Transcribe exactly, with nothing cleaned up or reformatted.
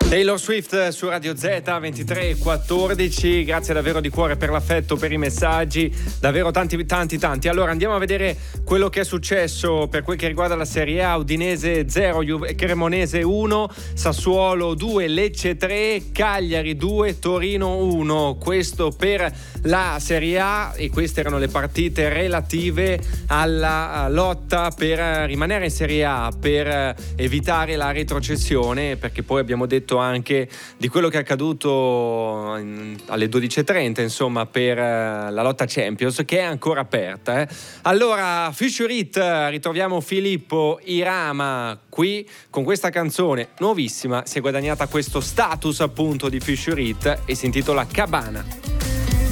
Taylor Swift su Radio Z ventitré e quattordici, grazie davvero di cuore per l'affetto, per i messaggi, davvero tanti tanti tanti. Allora andiamo a vedere quello che è successo per quel che riguarda la Serie A. Udinese zero, Cremonese uno, Sassuolo due, Lecce tre, Cagliari due, Torino uno. Questo per la Serie A, e queste erano le partite relative alla lotta per rimanere in Serie A, per evitare la retrocessione, perché poi abbiamo detto anche di quello che è accaduto in, alle dodici e trenta, insomma, per uh, la lotta Champions, che è ancora aperta. Eh. Allora, Future Hit, ritroviamo Filippo Irama qui con questa canzone nuovissima, si è guadagnata questo status appunto di Future Hit e si intitola Cabana.